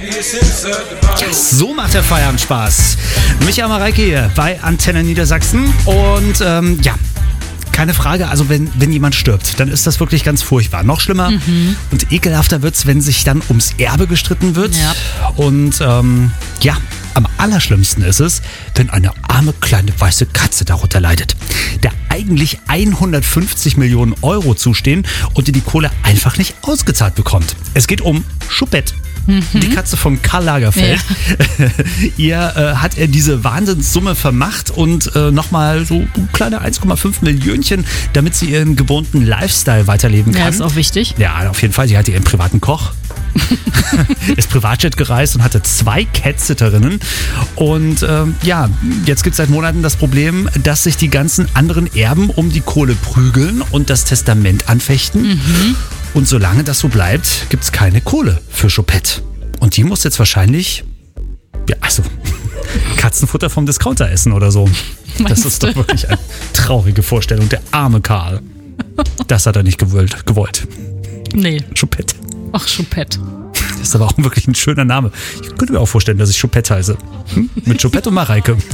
Ja, so macht der Feierabend Spaß. Micha Mareike hier bei Antenne Niedersachsen. Und ja, keine Frage, also wenn jemand stirbt, dann ist das wirklich ganz furchtbar. Noch schlimmer und ekelhafter wird's, wenn sich dann ums Erbe gestritten wird. Ja. Und ja, am allerschlimmsten ist es, wenn eine arme kleine weiße Katze darunter leidet, der eigentlich 150 Millionen Euro zustehen und die Kohle einfach nicht ausgezahlt bekommt. Es geht um Choupette. Die Katze von Karl Lagerfeld. Ja. Ihr hat er diese Wahnsinnssumme vermacht und nochmal so kleine 1,5 Millionchen, damit sie ihren gewohnten Lifestyle weiterleben kann. Ja, ist auch wichtig. Ja, auf jeden Fall. Sie hatte ihren privaten Koch. Ist Privatjet gereist und hatte 2 Cat-Sitterinnen. Und ja, jetzt gibt es seit Monaten das Problem, dass sich die ganzen anderen Erben um die Kohle prügeln und das Testament anfechten. Und solange das so bleibt, gibt es keine Kohle für Choupette. Und die muss jetzt wahrscheinlich, ja, also Katzenfutter vom Discounter essen oder so. Das ist doch wirklich eine traurige Vorstellung. Der arme Karl. Das hat er nicht gewollt. Nee. Choupette. Ach, Choupette. Das ist aber auch wirklich ein schöner Name. Ich könnte mir auch vorstellen, dass ich Choupette heiße. Mit Choupette und Mareike.